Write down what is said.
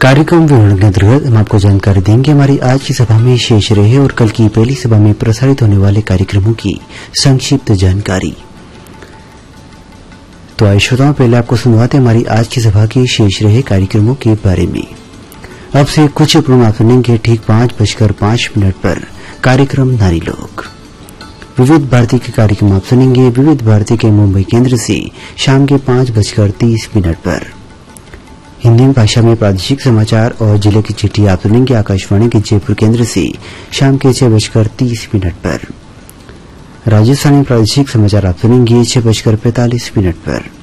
कार्यक्रम विवरण के अंतर्गत हम आपको जानकारी देंगे हमारी आज की सभा में शेष रहे और कल की पहली सभा में प्रसारित होने वाले कार्यक्रमों की संक्षिप्त जानकारी। तो आइए श्रोताओं, पहले आपको सुनवाते हमारी आज की सभा के शेष रहे कार्यक्रमों के बारे में। अब से कुछ प्रोग्राम आप सुनेंगे ठीक 5:05 पर कार्यक्रम नारी लोक। विविध भारती के कार्यक्रम आप सुनेंगे विविध भारती के मुंबई केंद्र से शाम के 5:30 पर। हिंदी भाषा में प्रादेशिक समाचार और जिले की चिट्ठी आप सुनेंगे आकाशवाणी के जयपुर केंद्र से शाम के 6:30 पर। राजस्थानी प्रादेशिक समाचार आप सुनेंगे 6:45 पर।